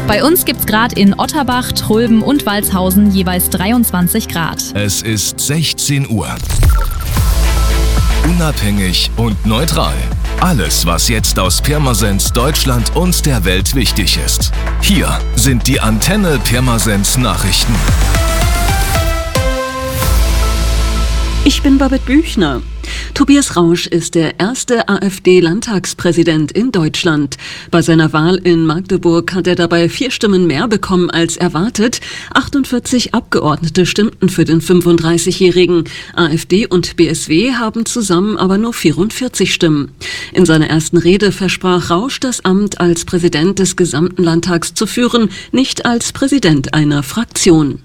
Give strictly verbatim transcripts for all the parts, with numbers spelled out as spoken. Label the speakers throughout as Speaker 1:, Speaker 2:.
Speaker 1: Bei uns gibt's gerade in Otterbach, Tröben und Walshausen jeweils dreiundzwanzig Grad.
Speaker 2: Es ist sechzehn Uhr. Unabhängig und neutral. Alles, was jetzt aus Pirmasens, Deutschland und der Welt wichtig ist. Hier sind die Antenne Pirmasens Nachrichten.
Speaker 3: Ich bin Babette Büchner. Tobias Rausch ist der erste AfD-Landtagspräsident in Deutschland. Bei seiner Wahl in Magdeburg hat er dabei vier Stimmen mehr bekommen als erwartet. achtundvierzig Abgeordnete stimmten für den fünfunddreißigjährigen. AfD und B S W haben zusammen aber nur vierundvierzig Stimmen. In seiner ersten Rede versprach Rausch, das Amt als Präsident des gesamten Landtags zu führen, nicht als Präsident einer Fraktion.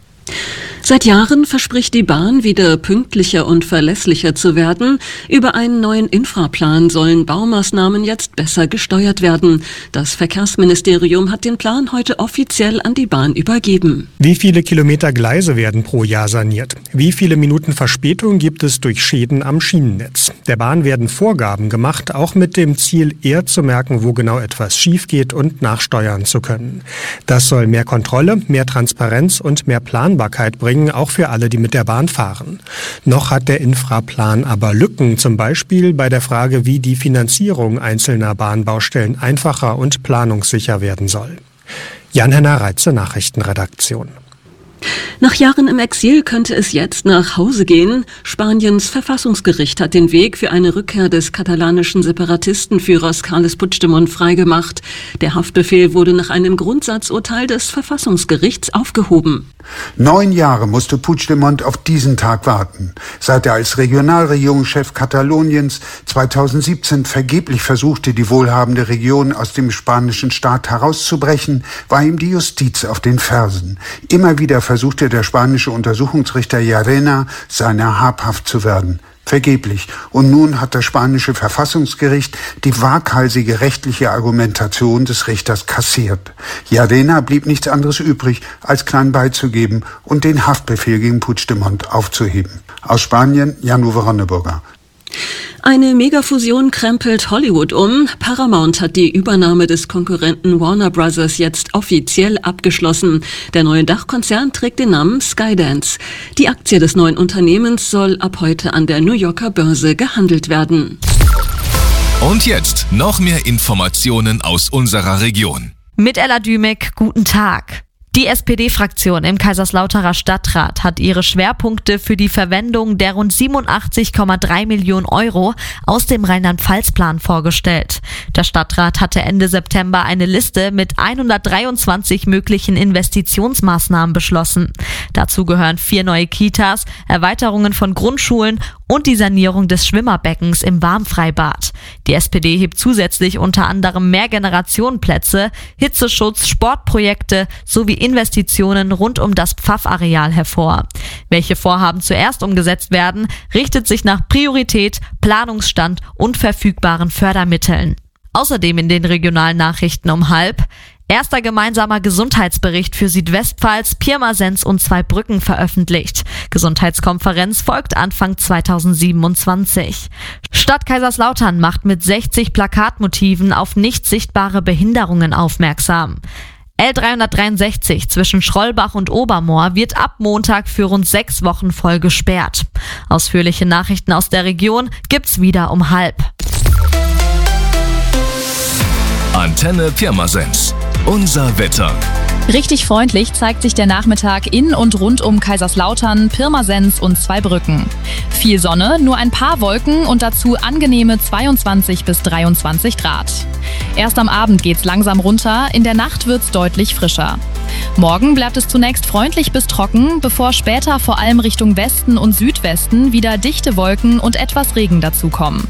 Speaker 3: Seit Jahren verspricht die Bahn, wieder pünktlicher und verlässlicher zu werden. Über einen neuen Infraplan sollen Baumaßnahmen jetzt besser gesteuert werden. Das Verkehrsministerium hat den Plan heute offiziell an die Bahn übergeben.
Speaker 4: Wie viele Kilometer Gleise werden pro Jahr saniert? Wie viele Minuten Verspätung gibt es durch Schäden am Schienennetz? Der Bahn werden Vorgaben gemacht, auch mit dem Ziel, eher zu merken, wo genau etwas schief geht und nachsteuern zu können. Das soll mehr Kontrolle, mehr Transparenz und mehr Planbarkeit bringen, auch für alle, die mit der Bahn fahren. Noch hat der Infraplan aber Lücken, zum Beispiel bei der Frage, wie die Finanzierung einzelner Bahnbaustellen einfacher und planungssicher werden soll. Jan-Henner Reitze, Nachrichtenredaktion.
Speaker 3: Nach Jahren im Exil könnte es jetzt nach Hause gehen. Spaniens Verfassungsgericht hat den Weg für eine Rückkehr des katalanischen Separatistenführers Carles Puigdemont freigemacht. Der Haftbefehl wurde nach einem Grundsatzurteil des Verfassungsgerichts aufgehoben.
Speaker 5: Neun Jahre musste Puigdemont auf diesen Tag warten. Seit er als Regionalregierungschef Kataloniens zweitausendsiebzehn vergeblich versuchte, die wohlhabende Region aus dem spanischen Staat herauszubrechen, war ihm die Justiz auf den Fersen. Immer wieder versuchte der spanische Untersuchungsrichter Llarena, seiner habhaft zu werden. Vergeblich. Und nun hat das spanische Verfassungsgericht die waghalsige rechtliche Argumentation des Richters kassiert. Llarena blieb nichts anderes übrig, als klein beizugeben und den Haftbefehl gegen Puigdemont aufzuheben. Aus Spanien, Jan-Uwe Ronneburger.
Speaker 3: Eine Megafusion krempelt Hollywood um. Paramount hat die Übernahme des Konkurrenten Warner Bros. Jetzt offiziell abgeschlossen. Der neue Dachkonzern trägt den Namen Skydance. Die Aktie des neuen Unternehmens soll ab heute an der New Yorker Börse gehandelt werden.
Speaker 2: Und jetzt noch mehr Informationen aus unserer Region.
Speaker 6: Mit Ella Dümek, guten Tag. Die S P D-Fraktion im Kaiserslauterer Stadtrat hat ihre Schwerpunkte für die Verwendung der rund siebenundachtzig Komma drei Millionen Euro aus dem Rheinland-Pfalz-Plan vorgestellt. Der Stadtrat hatte Ende September eine Liste mit hundertdreiundzwanzig möglichen Investitionsmaßnahmen beschlossen. Dazu gehören vier neue Kitas, Erweiterungen von Grundschulen und die Sanierung des Schwimmerbeckens im Warmfreibad. Die S P D hebt zusätzlich unter anderem Mehrgenerationenplätze, Hitzeschutz, Sportprojekte sowie Investitionen rund um das Pfaffareal hervor. Welche Vorhaben zuerst umgesetzt werden, richtet sich nach Priorität, Planungsstand und verfügbaren Fördermitteln. Außerdem in den regionalen Nachrichten um halb: Erster gemeinsamer Gesundheitsbericht für Südwestpfalz, Pirmasens und Zweibrücken veröffentlicht. Gesundheitskonferenz folgt Anfang zweitausendsiebenundzwanzig. Stadt Kaiserslautern macht mit sechzig Plakatmotiven auf nicht sichtbare Behinderungen aufmerksam. L dreihundertdreiundsechzig zwischen Schrollbach und Obermoor wird ab Montag für rund sechs Wochen voll gesperrt. Ausführliche Nachrichten aus der Region gibt's wieder um halb.
Speaker 2: Antenne Pirmasens. Unser Wetter.
Speaker 1: Richtig freundlich zeigt sich der Nachmittag in und rund um Kaiserslautern, Pirmasens und Zweibrücken. Viel Sonne, nur ein paar Wolken und dazu angenehme zweiundzwanzig bis dreiundzwanzig Grad. Erst am Abend geht's langsam runter, in der Nacht wird's deutlich frischer. Morgen bleibt es zunächst freundlich bis trocken, bevor später vor allem Richtung Westen und Südwesten wieder dichte Wolken und etwas Regen dazukommen.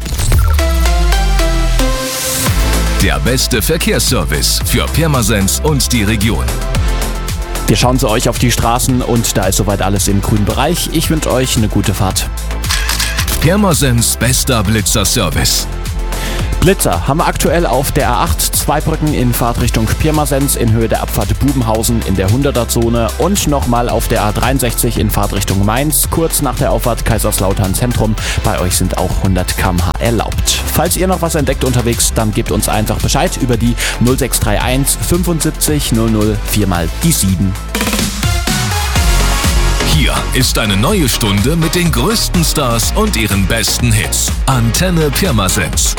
Speaker 2: Der beste Verkehrsservice für Pirmasens und die Region.
Speaker 7: Wir schauen zu euch auf die Straßen und da ist soweit alles im grünen Bereich. Ich wünsche euch eine gute Fahrt.
Speaker 2: Pirmasens bester Blitzerservice.
Speaker 7: Blitzer haben wir aktuell auf der A acht, zwei Brücken in Fahrtrichtung Pirmasens in Höhe der Abfahrt Bubenhausen in der hunderter-Zone und nochmal auf der A dreiundsechzig in Fahrtrichtung Mainz, kurz nach der Auffahrt Kaiserslautern Zentrum. Bei euch sind auch hundert Kilometer pro Stunde erlaubt. Falls ihr noch was entdeckt unterwegs, dann gebt uns einfach Bescheid über die null sechs drei eins fünfundsiebzig null null vier mal die sieben.
Speaker 2: Hier ist eine neue Stunde mit den größten Stars und ihren besten Hits. Antenne Pirmasens.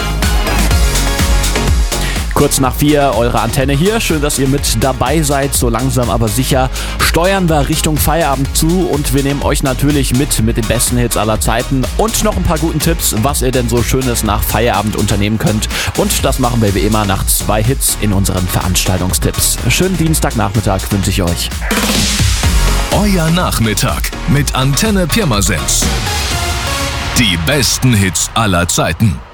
Speaker 7: Kurz nach vier, eure Antenne hier. Schön, dass ihr mit dabei seid. So langsam aber sicher steuern wir Richtung Feierabend zu und wir nehmen euch natürlich mit mit den besten Hits aller Zeiten und noch ein paar guten Tipps, was ihr denn so Schönes nach Feierabend unternehmen könnt. Und das machen wir wie immer nach zwei Hits in unseren Veranstaltungstipps. Schönen Dienstagnachmittag wünsche ich euch.
Speaker 2: Euer Nachmittag mit Antenne Pirmasens. Die besten Hits aller Zeiten.